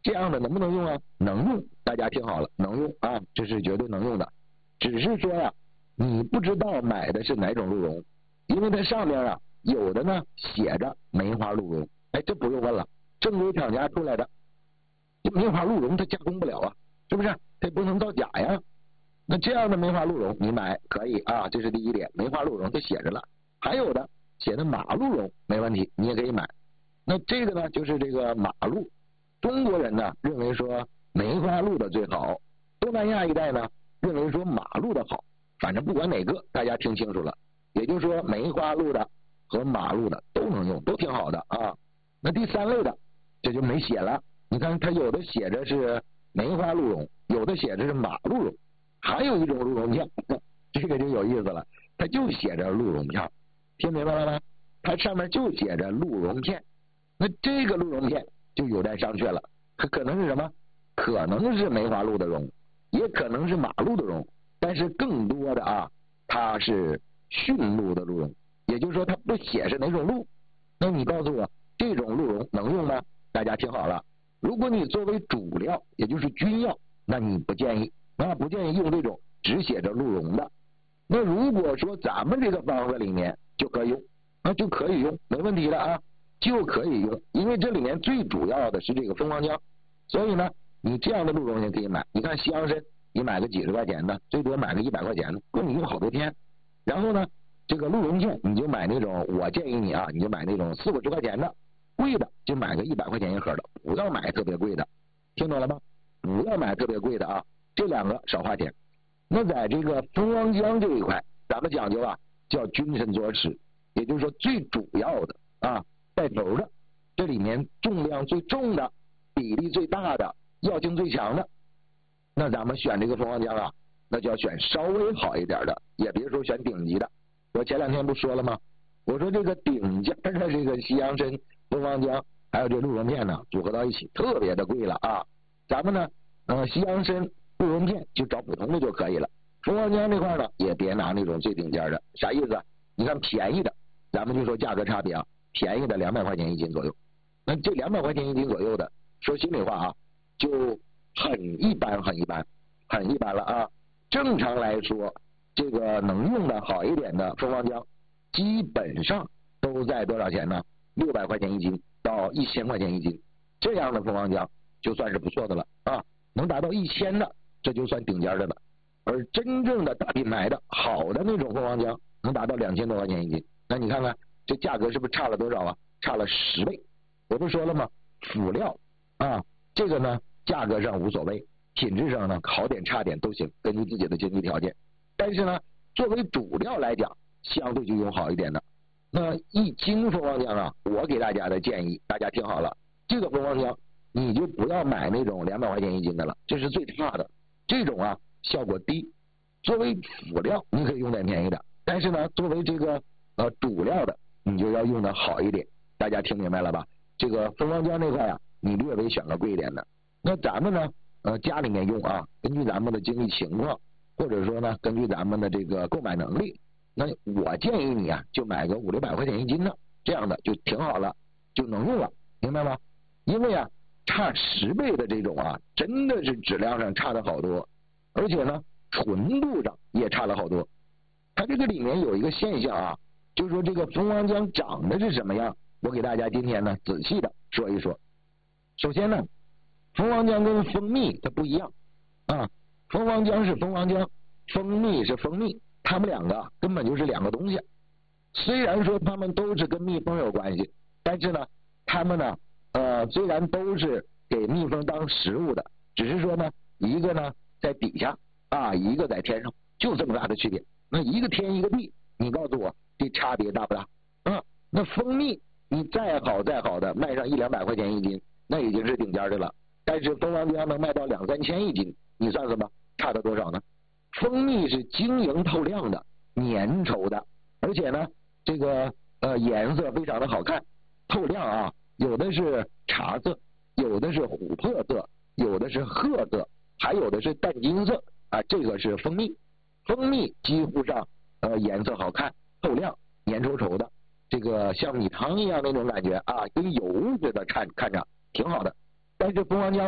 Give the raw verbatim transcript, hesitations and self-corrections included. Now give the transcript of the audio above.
这样的能不能用啊？能用，大家听好了，能用啊，这是绝对能用的。只是说呀，你不知道买的是哪种鹿茸，因为它上面啊有的呢写着梅花鹿茸，哎，这不用问了，正规厂家出来的，这梅花鹿茸它加工不了啊，是不是？它不能造假呀。那这样的梅花鹿茸你买可以啊，这是第一点，梅花鹿茸它写着了。还有的写的马鹿茸没问题，你也可以买。那这个呢就是这个马鹿，中国人呢认为说梅花鹿的最好，东南亚一带呢认为说马鹿的好，反正不管哪个，大家听清楚了，也就是说梅花鹿的和马鹿的都能用，都挺好的啊。那第三类的这就没写了，你看它有的写着是梅花鹿茸，有的写着是马鹿茸，还有一种鹿茸片，这个就有意思了，它就写着鹿茸片，听明白了吗？它上面就写着鹿茸片，那这个鹿茸片就有待商榷了，可可能是什么？可能是梅花鹿的茸，也可能是马鹿的茸，但是更多的啊，它是驯鹿的鹿茸，也就是说它不写是哪种鹿。那你告诉我，这种鹿茸能用吗？大家听好了，如果你作为主料，也就是君药，那你不建议，那不建议用这种只写着鹿茸的。那如果说咱们这个方子里面就可以用，那就可以用，没问题的啊，就可以用，因为这里面最主要的是这个蜂王浆，所以呢，你这样的鹿茸也可以买。你看西洋参，你买个几十块钱的，最多买个一百块钱的，够你用好多天。然后呢，这个鹿茸片你就买那种，我建议你啊，你就买那种四五十块钱的，贵的就买个一百块钱一盒的，不要买特别贵的，听懂了吗？不要买特别贵的啊，这两个少花钱。那在这个蜂王浆这一块，咱们讲究啊，叫君臣佐使，也就是说最主要的啊，带头的，这里面重量最重的，比例最大的，药性最强的，那咱们选这个蜂王浆啊，那就要选稍微好一点的，也别说选顶级的。我前两天不说了吗？我说这个顶尖的这个西洋参、蜂王浆还有这鹿茸片呢，组合到一起特别的贵了啊。咱们呢，呃，西洋参、鹿茸片就找普通的就可以了。蜂王浆这块呢，也别拿那种最顶尖的，啥意思啊？你看便宜的，咱们就说价格差别啊，便宜的两百块钱一斤左右。那这两百块钱一斤左右的，说心里话啊，就很一般，很一般，很一般了啊。正常来说，这个能用的好一点的蜂王浆，基本上都在多少钱呢？六百块钱一斤到一千块钱一斤，这样的蜂王浆就算是不错的了啊。能达到一千的，这就算顶尖的了。而真正的大品牌的好的那种蜂王浆，能达到两千多块钱一斤。那你看看这价格是不是差了多少啊？差了十倍。我不说了吗？辅料啊，这个呢价格上无所谓，品质上呢好点差点都行，根据自己的经济条件。但是呢，作为主料来讲，相对就用好一点的。那一斤蜂王浆啊，我给大家的建议，大家听好了，这个蜂王浆你就不要买那种两百块钱一斤的了，这是最差的。这种啊效果低。作为辅料你可以用点便宜的，但是呢，作为这个呃主料的，你就要用的好一点。大家听明白了吧？这个蜂王浆那块啊，你略微选个贵一点的。那咱们呢，呃家里面用啊，根据咱们的经济情况，或者说呢，根据咱们的这个购买能力，那我建议你啊，就买个五六百块钱一斤的，这样的就挺好了，就能用了，明白吗？因为啊，差十倍的这种啊，真的是质量上差的好多，而且呢，纯度上也差了好多。它这个里面有一个现象啊，就是说这个蜂王浆长的是什么样，我给大家今天呢仔细的说一说。首先呢，蜂王浆跟蜂蜜它不一样啊，蜂王浆是蜂王浆，蜂蜜是蜂蜜，它们两个根本就是两个东西。虽然说它们都是跟蜜蜂有关系，但是呢，它们呢，呃，虽然都是给蜜蜂当食物的，只是说呢，一个呢在底下啊，一个在天上，就这么大的区别。那一个天一个地，你告诉我这差别大不大？啊，那蜂蜜你再好再好的卖上一两百块钱一斤，那已经是顶尖的了。但是蜂王浆能卖到两三千一斤，你算算吧，差的多少呢？蜂蜜是晶莹透亮的、粘稠的，而且呢，这个呃颜色非常的好看，透亮啊，有的是茶色，有的是琥珀色，有的是褐色，还有的是淡金色啊，这个是蜂蜜。蜂蜜几乎上呃颜色好看、透亮、粘稠稠的，这个像米汤一样那种感觉啊，跟油似的看看着挺好的。但是蜂王浆